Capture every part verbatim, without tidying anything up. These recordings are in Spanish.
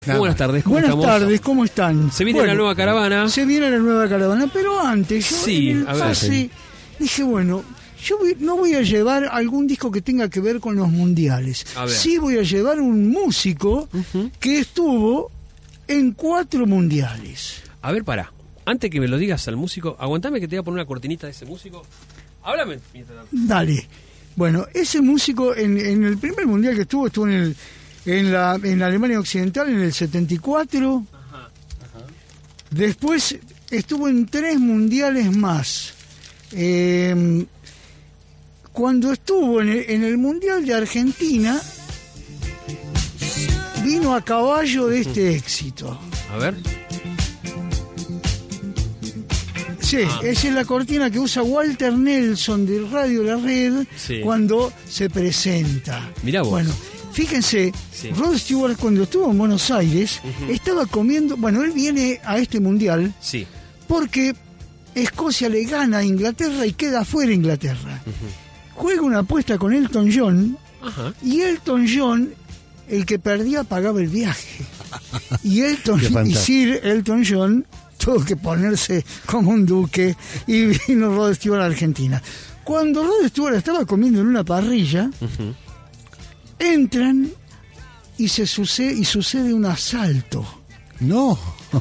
Muy buenas tardes, ¿cómo Buenas estamos? tardes, ¿cómo están? Se viene bueno, la nueva caravana. Se viene la nueva caravana, pero antes yo Sí, en el a ver, pase sí. dije, bueno, yo voy- no voy a llevar algún disco que tenga que ver con los mundiales. A ver. Sí voy a llevar un músico Ujú. que estuvo en cuatro mundiales. A ver, pará. Antes que me lo digas al músico, aguantame que te voy a poner una cortinita de ese músico. Háblame. mientras- Dale. Bueno, ese músico en, en el primer mundial que estuvo, estuvo en el en la, en la Alemania Occidental en el setenta y cuatro. Ajá. Después estuvo en tres mundiales más. Eh, cuando estuvo en el, en el Mundial de Argentina, vino a caballo de este éxito. A ver. Sí, Ah. esa es la cortina que usa Walter Nelson de Radio La Red Sí. cuando se presenta. Mirá vos. Bueno, fíjense, Sí. Rod Stewart cuando estuvo en Buenos Aires Ujú. estaba comiendo, bueno, él viene a este mundial Sí. porque Escocia le gana a Inglaterra y queda fuera Inglaterra. Juega una apuesta con Elton John Ajá. y Elton John, el que perdía, pagaba el viaje. Y Elton Qué y fantástico. Sir Elton John tuvo que ponerse como un duque y vino Rod Stewart a Argentina. Cuando Rod Stewart estaba comiendo en una parrilla, Ujú. entran y se sucede y sucede un asalto. No.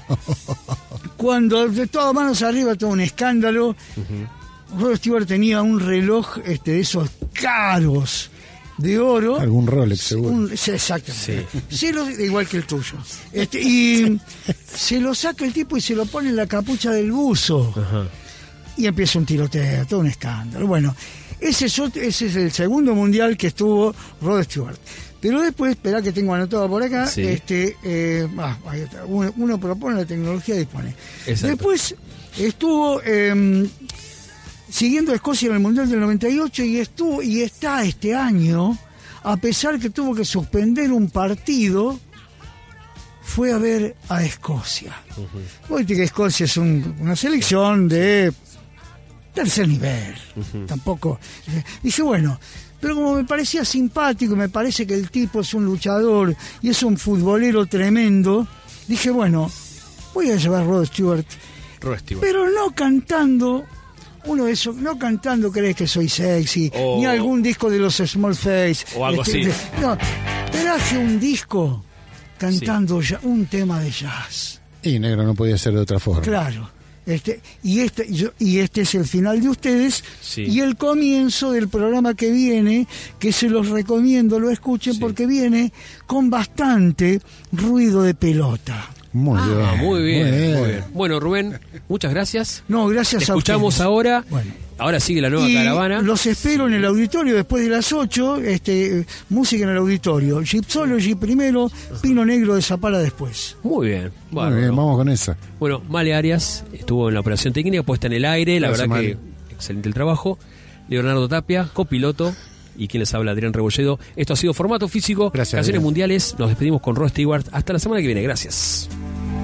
Cuando de todas manos arriba todo un escándalo. Rod Stewart tenía un reloj este, de esos caros de oro. Algún Rolex, seguro. Un- sí, exactamente. Se lo- igual que el tuyo. Este, y se lo saca el tipo y se lo pone en la capucha del buzo. Ajá. Y empieza un tiroteo, todo un escándalo. Bueno, ese es, otro- ese es el segundo mundial que estuvo Rod Stewart. Pero después, esperá que tengo anotado por acá, Sí. este, eh, ah, ahí está. Uno, uno propone, la tecnología dispone. Exacto. Después estuvo eh, siguiendo a Escocia en el Mundial del noventa y ocho y estuvo y está este año, a pesar que tuvo que suspender un partido, fue a ver a Escocia. Vos viste que Escocia es un- una selección de tercer nivel, tampoco. eh, Dije, bueno, pero como me parecía simpático, me parece que el tipo es un luchador y es un futbolero tremendo, dije, bueno, voy a llevar a Rod Stewart, Rod Stewart. pero no cantando uno de esos, no cantando Crees que soy sexy, O- ni algún disco de los Small Face. O algo así. de- no, traje un disco cantando ya, un tema de jazz. Y negro no podía ser de otra forma. Claro. Este, y este yo- y este es el final de ustedes Sí. y el comienzo del programa que viene, que se los recomiendo, lo escuchen Sí. porque viene con bastante ruido de pelota. Muy bien. Ah, muy bien, muy bien. Bueno, Rubén, muchas gracias. No, gracias Te a escuchamos ustedes. ahora. Bueno. Ahora sigue la nueva Y caravana. los espero en el auditorio después de las ocho, este, música en el auditorio. Gypsology primero, Pino Negro de Zapala después. Muy bien. Muy Bárbaro. bien, vamos con esa. Bueno, Male Arias estuvo en la operación técnica, puesta en el aire, la Gracias, verdad Male. que excelente el trabajo. Leonardo Tapia, copiloto, y quien les habla, Adrián Rebolledo. Esto ha sido Formato Físico, Gracias, Canciones Adrián. Mundiales. Nos despedimos con Rod Stewart. Hasta la semana que viene. Gracias.